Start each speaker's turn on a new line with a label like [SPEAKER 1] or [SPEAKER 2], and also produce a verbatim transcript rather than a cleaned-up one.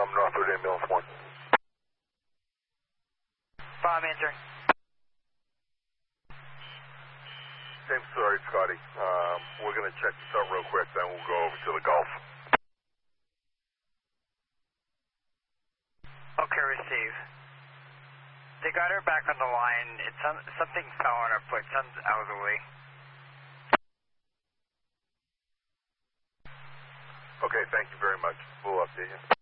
[SPEAKER 1] Northwood Ambulance one.
[SPEAKER 2] Bomb answering.
[SPEAKER 1] Same story, Scotty. Um, we're going to check this out real quick, then we'll go over to the Gulf.
[SPEAKER 2] Okay, receive. They got her back on the line. It's some, something fell on her foot. Sounds elderly.
[SPEAKER 1] Okay, thank you very much. We'll update you.